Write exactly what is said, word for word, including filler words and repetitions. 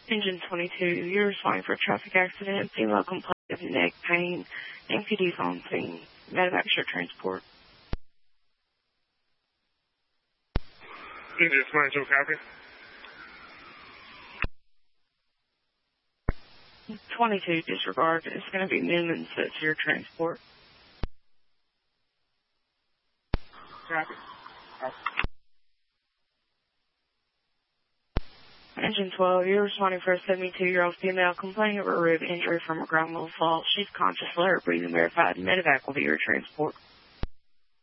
Engine twenty-two, you're responding for a traffic accident, female complaint of neck pain, M P D's on scene, medevac transport. Engine twenty-two, copy. twenty-two, disregard. It's going to be Newman, so it's your transport. Copy. Copy. Engine twelve, you're responding for a seventy-two-year-old female complaining of a rib injury from a ground level fault. She's conscious, let her breathing verified. Medevac will be your transport.